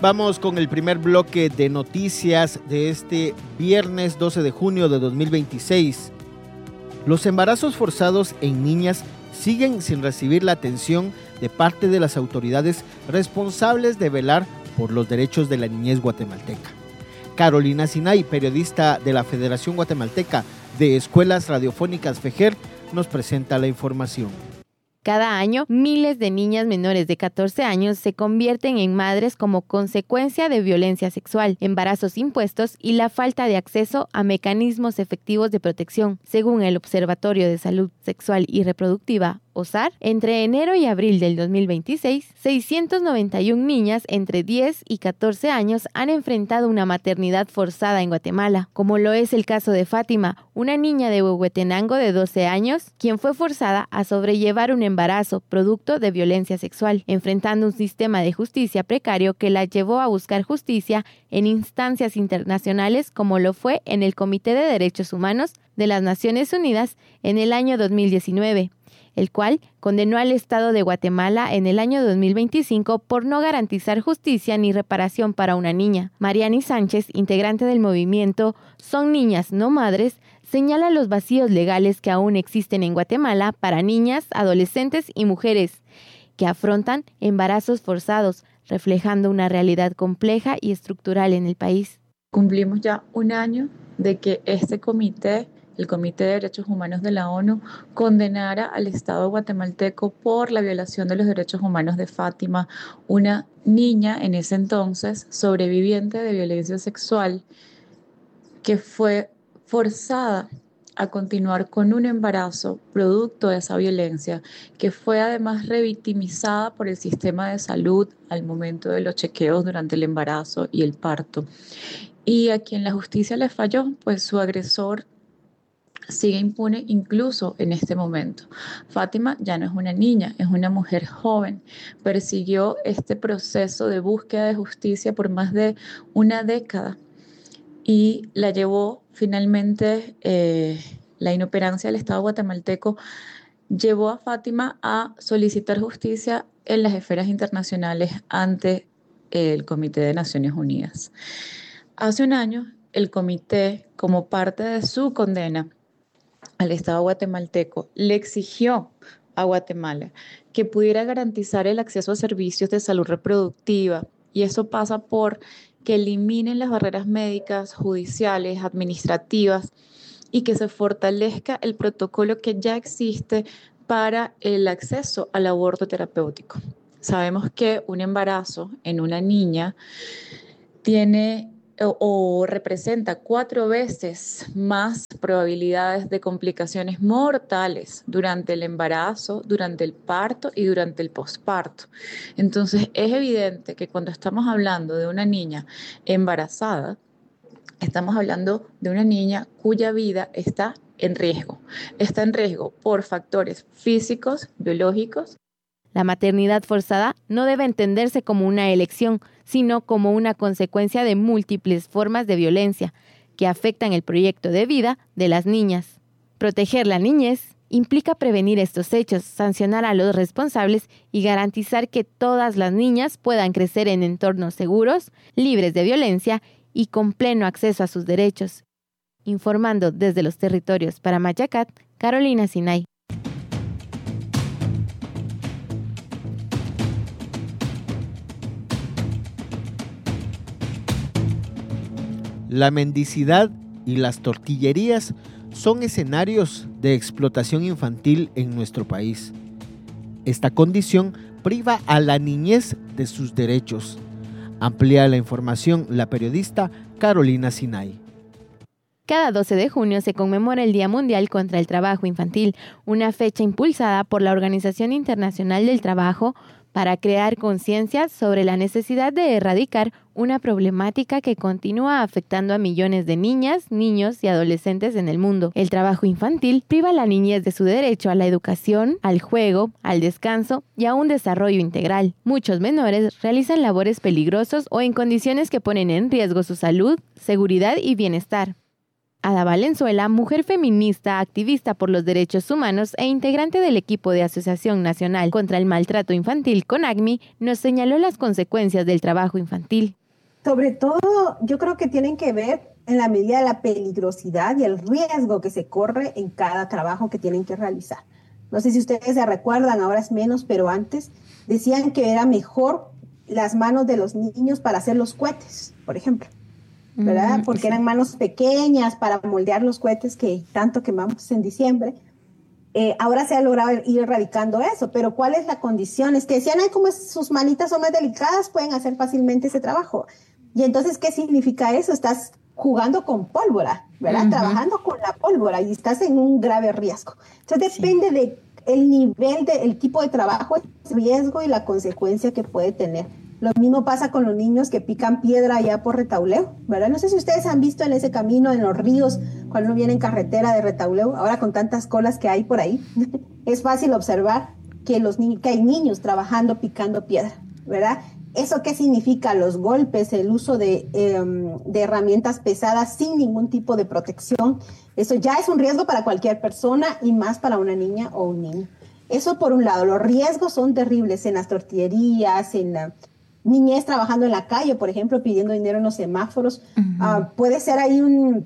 Vamos con el primer bloque de noticias de este viernes 12 de junio de 2026. Los embarazos forzados en niñas siguen sin recibir la atención de parte de las autoridades responsables de velar por los derechos de la niñez guatemalteca. Carolina Sinay, periodista de la Federación Guatemalteca de Escuelas Radiofónicas FEGER, nos presenta la información. Cada año, miles de niñas menores de 14 años se convierten en madres como consecuencia de violencia sexual, embarazos impuestos y la falta de acceso a mecanismos efectivos de protección. Según el Observatorio de Salud Sexual y Reproductiva, OSAR, entre enero y abril del 2026, 691 niñas entre 10 y 14 años han enfrentado una maternidad forzada en Guatemala, como lo es el caso de Fátima, una niña de Huehuetenango de 12 años, quien fue forzada a sobrellevar un embarazo producto de violencia sexual, enfrentando un sistema de justicia precario que la llevó a buscar justicia en instancias internacionales como lo fue en el Comité de Derechos Humanos de las Naciones Unidas en el año 2019. El cual condenó al Estado de Guatemala en el año 2025 por no garantizar justicia ni reparación para una niña. Mariani Sánchez, integrante del movimiento Son Niñas No Madres, señala los vacíos legales que aún existen en Guatemala para niñas, adolescentes y mujeres que afrontan embarazos forzados, reflejando una realidad compleja y estructural en el país. Cumplimos ya un año de que el Comité de Derechos Humanos de la ONU condenara al Estado guatemalteco por la violación de los derechos humanos de Fátima, una niña en ese entonces sobreviviente de violencia sexual que fue forzada a continuar con un embarazo producto de esa violencia, que fue además revictimizada por el sistema de salud al momento de los chequeos durante el embarazo y el parto. Y a quien la justicia le falló, pues su agresor sigue impune incluso en este momento. Fátima ya no es una niña, es una mujer joven. Persiguió este proceso de búsqueda de justicia por más de una década y la llevó finalmente, la inoperancia del Estado guatemalteco llevó a Fátima a solicitar justicia en las esferas internacionales ante el Comité de Naciones Unidas. Hace un año, el comité, como parte de su condena al Estado guatemalteco, le exigió a Guatemala que pudiera garantizar el acceso a servicios de salud reproductiva, y eso pasa por que eliminen las barreras médicas, judiciales, administrativas, y que se fortalezca el protocolo que ya existe para el acceso al aborto terapéutico. Sabemos que un embarazo en una niña tiene o representa 4 veces más probabilidades de complicaciones mortales durante el embarazo, durante el parto y durante el posparto. Entonces, es evidente que cuando estamos hablando de una niña embarazada, estamos hablando de una niña cuya vida está en riesgo. Está en riesgo por factores físicos, biológicos. La maternidad forzada no debe entenderse como una elección, sino como una consecuencia de múltiples formas de violencia que afectan el proyecto de vida de las niñas. Proteger la niñez implica prevenir estos hechos, sancionar a los responsables y garantizar que todas las niñas puedan crecer en entornos seguros, libres de violencia y con pleno acceso a sus derechos. Informando desde los territorios para Mayacat, Carolina Sinay. La mendicidad y las tortillerías son escenarios de explotación infantil en nuestro país. Esta condición priva a la niñez de sus derechos. Amplía la información la periodista Carolina Sinay. Cada 12 de junio se conmemora el Día Mundial contra el Trabajo Infantil, una fecha impulsada por la Organización Internacional del Trabajo para crear conciencia sobre la necesidad de erradicar una problemática que continúa afectando a millones de niñas, niños y adolescentes en el mundo. El trabajo infantil priva a la niñez de su derecho a la educación, al juego, al descanso y a un desarrollo integral. Muchos menores realizan labores peligrosas o en condiciones que ponen en riesgo su salud, seguridad y bienestar. Ada Valenzuela, mujer feminista, activista por los derechos humanos e integrante del equipo de Asociación Nacional contra el Maltrato Infantil, CONACMI, nos señaló las consecuencias del trabajo infantil. Sobre todo, yo creo que tienen que ver en la medida de la peligrosidad y el riesgo que se corre en cada trabajo que tienen que realizar. No sé si ustedes se recuerdan, ahora es menos, pero antes decían que era mejor las manos de los niños para hacer los cohetes, por ejemplo, ¿verdad? Porque eran manos pequeñas para moldear los cohetes que tanto quemamos en diciembre. Ahora se ha logrado ir erradicando eso, pero ¿cuál es la condición? Es que decían, ay, como sus manitas son más delicadas, pueden hacer fácilmente ese trabajo. Y entonces, ¿qué significa eso? Estás jugando con pólvora, ¿verdad? Trabajando con la pólvora y estás en un grave riesgo. Entonces, depende del nivel, del tipo de trabajo, el riesgo y la consecuencia que puede tener. Lo mismo pasa con los niños que pican piedra allá por Retauleu, ¿verdad? No sé si ustedes han visto en ese camino, en los ríos, cuando uno viene en carretera de Retauleu, ahora con tantas colas que hay por ahí, es fácil observar que hay niños trabajando, picando piedra, ¿verdad? ¿Eso qué significa? Los golpes, el uso de herramientas pesadas sin ningún tipo de protección. Eso ya es un riesgo para cualquier persona y más para una niña o un niño. Eso por un lado. Los riesgos son terribles en las tortillerías, en la niñez trabajando en la calle, por ejemplo, pidiendo dinero en los semáforos. Puede ser ahí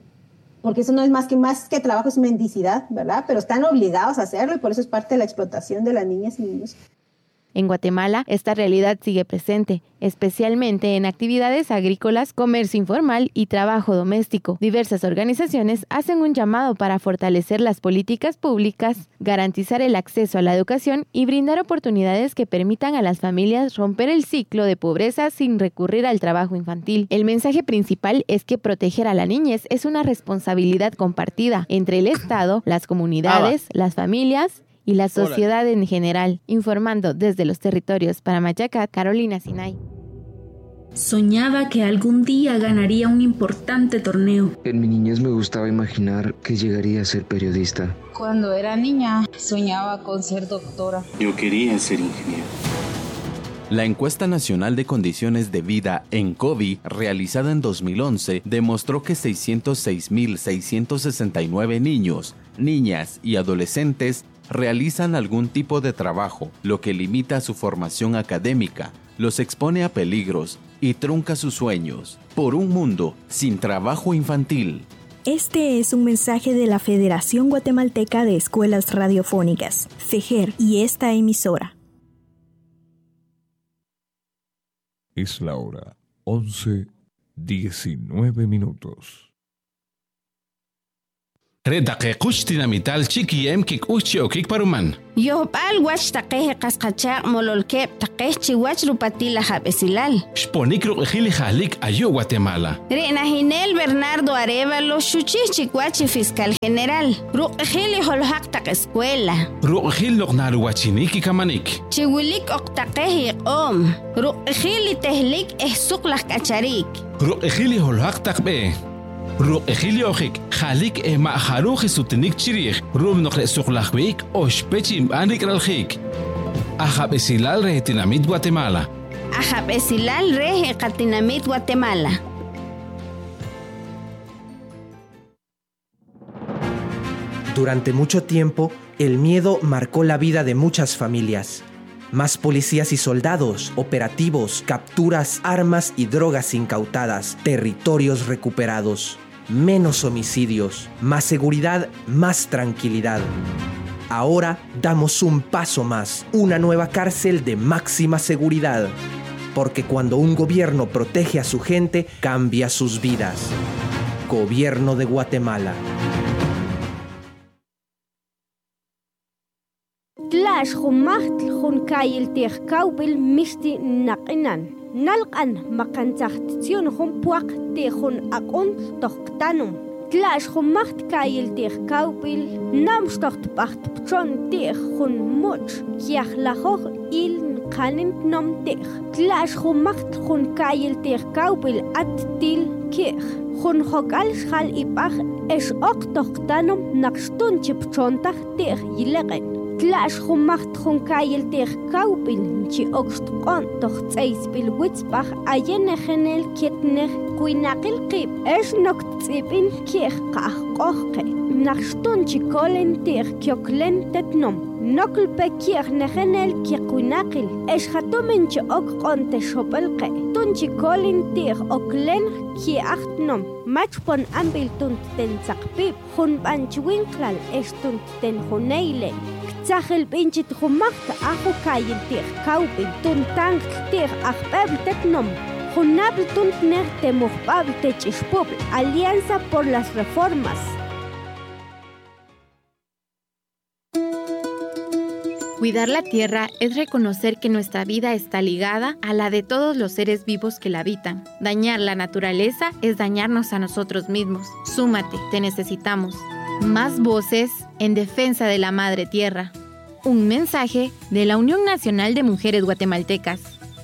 porque eso no es más que trabajo, es mendicidad, ¿verdad? Pero están obligados a hacerlo y por eso es parte de la explotación de las niñas y niños. En Guatemala, esta realidad sigue presente, especialmente en actividades agrícolas, comercio informal y trabajo doméstico. Diversas organizaciones hacen un llamado para fortalecer las políticas públicas, garantizar el acceso a la educación y brindar oportunidades que permitan a las familias romper el ciclo de pobreza sin recurrir al trabajo infantil. El mensaje principal es que proteger a la niñez es una responsabilidad compartida entre el Estado, las comunidades, las familias y la sociedad en general. Informando desde los territorios para Mayacat, Carolina Sinay. Soñaba que algún día ganaría un importante torneo. En mi niñez me gustaba imaginar que llegaría a ser periodista. Cuando era niña, soñaba con ser doctora. Yo quería ser ingeniero. La encuesta nacional de condiciones de vida (ENCOVI) realizada en 2011 demostró que 606.669 niños, niñas y adolescentes realizan algún tipo de trabajo, lo que limita su formación académica, los expone a peligros y trunca sus sueños. Por un mundo sin trabajo infantil. Este es un mensaje de la Federación Guatemalteca de Escuelas Radiofónicas, FEGER, y esta emisora. Es la hora 11:19. Redaqeqush tinamital chiki emkik uchi okik paruman. Yohbal wach taqeh qasqachaq mololkeb taqeh chiwach rupatila habesilal. Shponik ruqjili jalik ayo Guatemala. Renahinel Bernardo Arevalo shuchih chikwachi fiscal general. Ruqjili holhaq taq escuela. Ruqjil loqnaru wachiniki kamanik. Chiwilik oqtaqeh iqom. Ruqjili tehlik ehsuqlaq kacharik. Ruqjili holhaq taqbe. Ruqjili ojik jalik ma'jaruj sutinik chirij rum noqre suqlajwik oshpechim anrik raljik. Ajabesilal rehetinamit Guatemala. Ajabesilal rehetinamit Guatemala. Durante mucho tiempo, el miedo marcó la vida de muchas familias. Más policías y soldados, operativos, capturas, armas y drogas incautadas, territorios recuperados, menos homicidios, más seguridad, más tranquilidad. Ahora damos un paso más, una nueva cárcel de máxima seguridad. Porque cuando un gobierno protege a su gente, cambia sus vidas. Gobierno de Guatemala. Tlash humaht hunkayil tiqkawbil mishti naqinan. Nalqan maqantzaqtion humpuaq tihun akun toqtanum. Tlash humaht kayil tiqkawbil namstoqt pacht pchon tihun much kiahlahoj il qanin nom tih. Tlash humaht hunkayil tiqkawbil attil kih. Hun hokal shal ipach es ok toqtanum naqstun chipchontaq tih yileqen. Tlash humacht hunkayel ter kaupil chi oxtqon toxtseis bil witzbach ayene genel ketner kuinaqil qib es noktsipin kiech qaqoqe naxtun chi kolen ter kyoklen tetnom nokl pekiech negenel kiquinaqil es hatomen chi oqon te shopelqe tun chi kolen ter oklen ki achtnom machpon ambil tun ten saqpib hun banchwinklal es tun ten huneile Zachel binchit humakta ajo kayil tir kaupin tun tank tir achbeb tetnom Junabl tuntner te mujbab te chishpub Alianza por las Reformas. Cuidar la tierra es reconocer que nuestra vida está ligada a la de todos los seres vivos que la habitan. Dañar la naturaleza es dañarnos a nosotros mismos. Súmate, te necesitamos. Más voces en defensa de la madre tierra. Un mensaje de la Unión Nacional de Mujeres Guatemaltecas.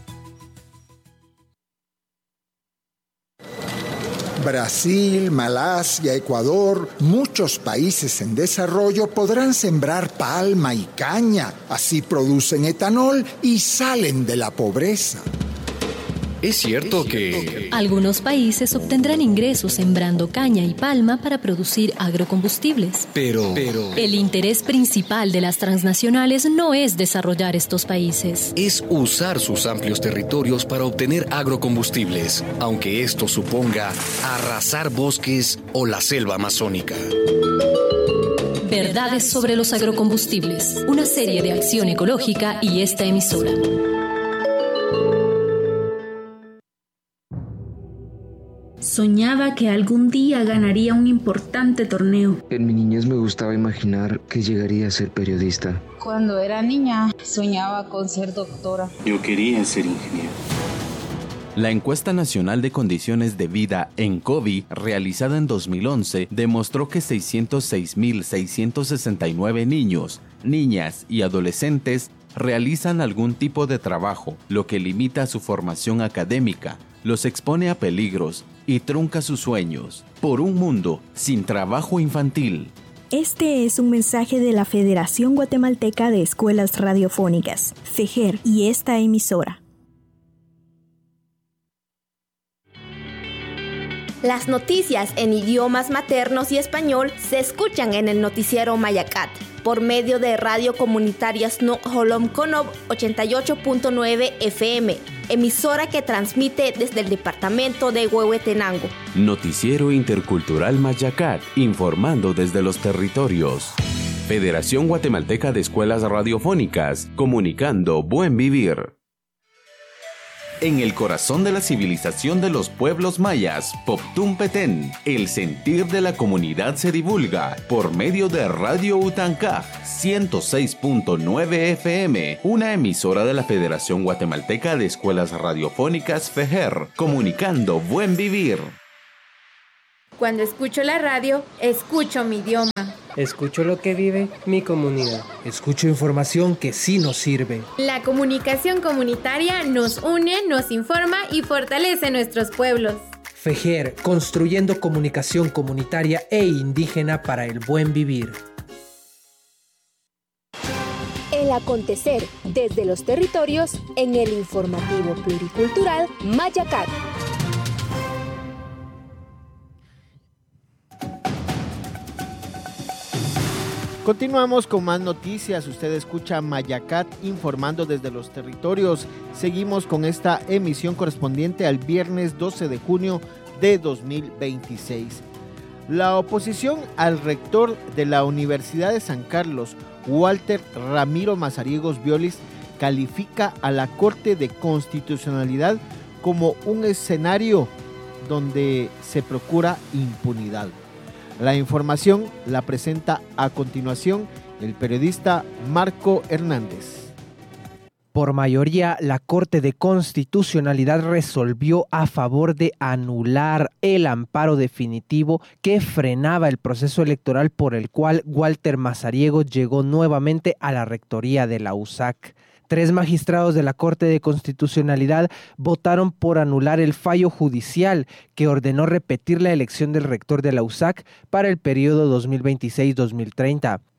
Brasil, Malasia, Ecuador, muchos países en desarrollo podrán sembrar palma y caña. Así producen etanol y salen de la pobreza. Es cierto que algunos países obtendrán ingresos sembrando caña y palma para producir agrocombustibles. Pero el interés principal de las transnacionales no es desarrollar estos países. Es usar sus amplios territorios para obtener agrocombustibles, aunque esto suponga arrasar bosques o la selva amazónica. Verdades sobre los agrocombustibles, una serie de acción ecológica y esta emisora. Soñaba que algún día ganaría un importante torneo. En mi niñez me gustaba imaginar que llegaría a ser periodista. Cuando era niña, soñaba con ser doctora. Yo quería ser ingeniero. La encuesta nacional de condiciones de vida ENCOVI, realizada en 2011, demostró que 606.669 niños, niñas y adolescentes realizan algún tipo de trabajo, lo que limita su formación académica, los expone a peligros y trunca sus sueños. Por un mundo sin trabajo infantil. Este es un mensaje de la Federación Guatemalteca de Escuelas Radiofónicas, FEJER, y esta emisora. Las noticias en idiomas maternos y español se escuchan en el noticiero Mayacat por medio de Radio Comunitaria Snook Holom Konob 88.9 FM, emisora que transmite desde el departamento de Huehuetenango. Noticiero Intercultural Mayacat, informando desde los territorios. Federación Guatemalteca de Escuelas Radiofónicas, comunicando buen vivir. En el corazón de la civilización de los pueblos mayas, Poptún Petén, el sentir de la comunidad se divulga por medio de Radio Utancaj 106.9 FM, una emisora de la Federación Guatemalteca de Escuelas Radiofónicas FEJER, comunicando buen vivir. Cuando escucho la radio, escucho mi idioma. Escucho lo que vive mi comunidad. Escucho información que sí nos sirve. La comunicación comunitaria nos une, nos informa y fortalece nuestros pueblos. FEJER, construyendo comunicación comunitaria e indígena para el buen vivir. El acontecer desde los territorios en el informativo pluricultural Mayacat. Continuamos con más noticias. Usted escucha Mayacat informando desde los territorios. Seguimos con esta emisión correspondiente al viernes 12 de junio de 2026. La oposición al rector de la Universidad de San Carlos, Walter Ramiro Mazariegos Violis, califica a la Corte de Constitucionalidad como un escenario donde se procura impunidad. La información la presenta a continuación el periodista Marco Hernández. Por mayoría, la Corte de Constitucionalidad resolvió a favor de anular el amparo definitivo que frenaba el proceso electoral por el cual Walter Mazariegos llegó nuevamente a la rectoría de la USAC. 3 magistrados de la Corte de Constitucionalidad votaron por anular el fallo judicial que ordenó repetir la elección del rector de la USAC para el periodo 2026-2030.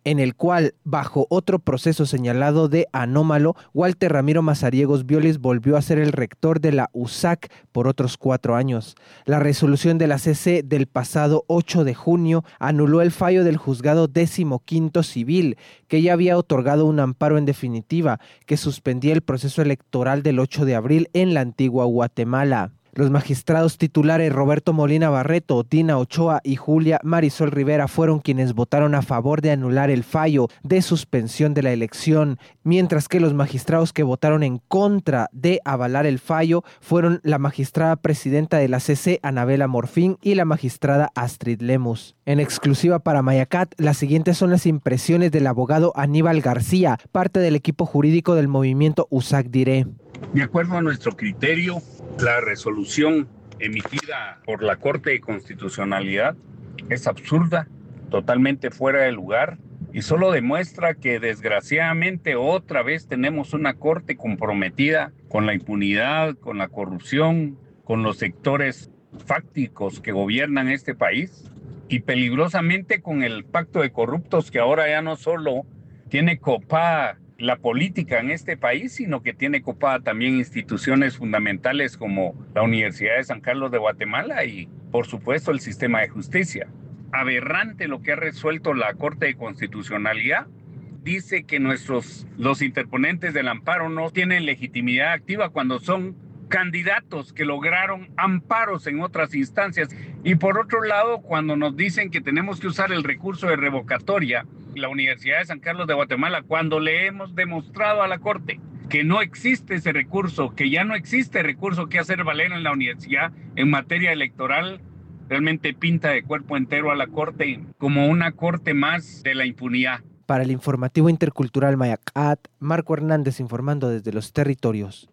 en el cual, bajo otro proceso señalado de anómalo, Walter Ramiro Mazariegos Violis volvió a ser el rector de la USAC por otros 4 años. La resolución de la CC del pasado 8 de junio anuló el fallo del juzgado 15º civil, que ya había otorgado un amparo en definitiva que suspendía el proceso electoral del 8 de abril en la antigua Guatemala. Los magistrados titulares Roberto Molina Barreto, Dina Ochoa y Julia Marisol Rivera fueron quienes votaron a favor de anular el fallo de suspensión de la elección, mientras que los magistrados que votaron en contra de avalar el fallo fueron la magistrada presidenta de la CC, Anabela Morfín, y la magistrada Astrid Lemus. En exclusiva para Mayacat, las siguientes son las impresiones del abogado Aníbal García, parte del equipo jurídico del movimiento USAC Diré. De acuerdo a nuestro criterio, la resolución emitida por la Corte de Constitucionalidad es absurda, totalmente fuera de lugar y solo demuestra que desgraciadamente otra vez tenemos una Corte comprometida con la impunidad, con la corrupción, con los sectores fácticos que gobiernan este país y peligrosamente con el pacto de corruptos que ahora ya no solo tiene copada la política en este país, sino que tiene copada también instituciones fundamentales como la Universidad de San Carlos de Guatemala y, por supuesto, el sistema de justicia. Aberrante lo que ha resuelto la Corte de Constitucionalidad. Dice que los interponentes del amparo no tienen legitimidad activa cuando son candidatos que lograron amparos en otras instancias. Y por otro lado, cuando nos dicen que tenemos que usar el recurso de revocatoria, la Universidad de San Carlos de Guatemala, cuando le hemos demostrado a la Corte que no existe ese recurso, que ya no existe recurso que hacer valer en la universidad en materia electoral, realmente pinta de cuerpo entero a la Corte como una Corte más de la impunidad. Para el informativo intercultural Mayacat, Marco Hernández informando desde los territorios.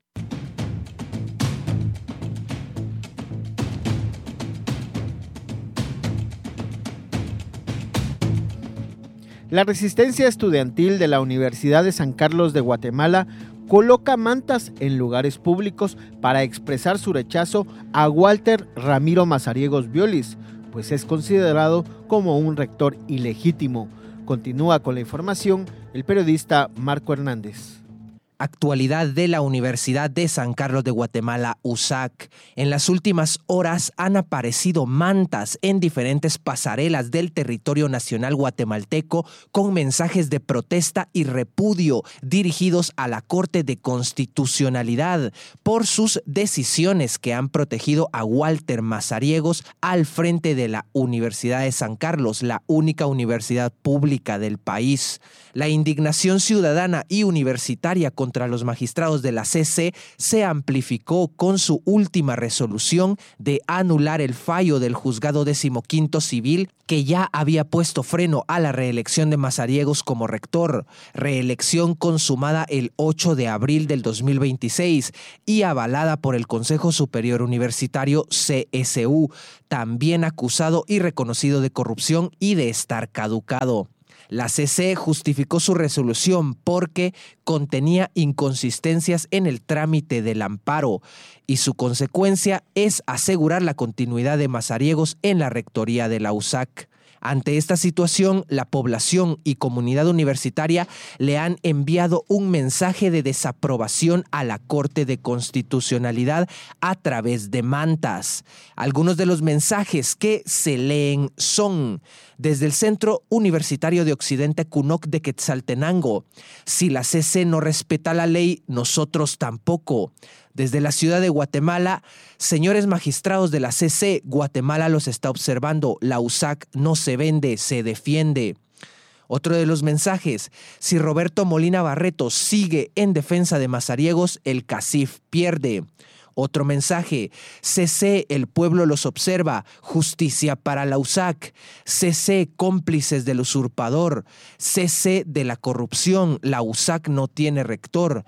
La resistencia estudiantil de la Universidad de San Carlos de Guatemala coloca mantas en lugares públicos para expresar su rechazo a Walter Ramiro Mazariegos Violis, pues es considerado como un rector ilegítimo. Continúa con la información el periodista Marco Hernández. Actualidad de la Universidad de San Carlos de Guatemala, USAC. En las últimas horas han aparecido mantas en diferentes pasarelas del territorio nacional guatemalteco con mensajes de protesta y repudio dirigidos a la Corte de Constitucionalidad por sus decisiones que han protegido a Walter Mazariegos al frente de la Universidad de San Carlos, la única universidad pública del país. La indignación ciudadana y universitaria contra los magistrados de la CC se amplificó con su última resolución de anular el fallo del juzgado 15º civil que ya había puesto freno a la reelección de Mazariegos como rector, reelección consumada el 8 de abril del 2026 y avalada por el Consejo Superior Universitario CSU, también acusado y reconocido de corrupción y de estar caducado. La CC justificó su resolución porque contenía inconsistencias en el trámite del amparo y su consecuencia es asegurar la continuidad de Mazariegos en la rectoría de la USAC. Ante esta situación, la población y comunidad universitaria le han enviado un mensaje de desaprobación a la Corte de Constitucionalidad a través de mantas. Algunos de los mensajes que se leen son: desde el Centro Universitario de Occidente CUNOC de Quetzaltenango, si la CC no respeta la ley, nosotros tampoco. Desde la ciudad de Guatemala, señores magistrados de la CC, Guatemala los está observando, la USAC no se vende, se defiende. Otro de los mensajes: si Roberto Molina Barreto sigue en defensa de Mazariegos, el CACIF pierde. Otro mensaje: CC, el pueblo los observa, justicia para la USAC. CC, cómplices del usurpador. CC, de la corrupción, la USAC no tiene rector.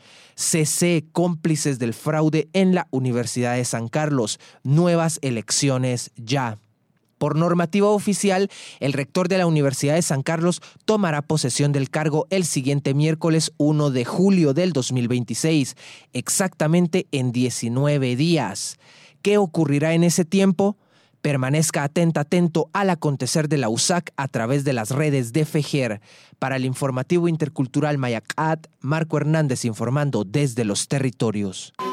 CC, cómplices del fraude en la Universidad de San Carlos. Nuevas elecciones ya. Por normativa oficial, el rector de la Universidad de San Carlos tomará posesión del cargo el siguiente miércoles 1 de julio del 2026, exactamente en 19 días. ¿Qué ocurrirá en ese tiempo? Permanezca atento al acontecer de la USAC a través de las redes de FEJER. Para el informativo intercultural Mayacat, Marco Hernández informando desde los territorios.